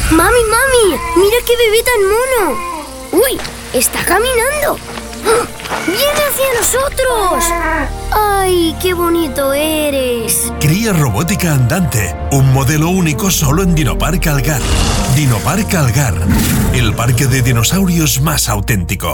¡Mami, mami! ¡Mira qué bebé tan mono! ¡Uy! ¡Está caminando! ¡Viene hacia nosotros! ¡Ay, qué bonito eres! Cría robótica andante, un modelo único solo en Dinopark Algar. Dinopark Algar, el parque de dinosaurios más auténtico.